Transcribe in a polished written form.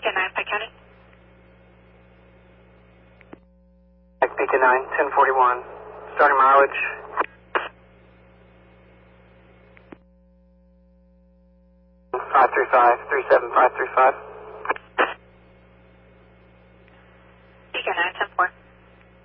Beacon 9, Pike County. Beacon 9, 1041. Starting mileage. Five three five 37535.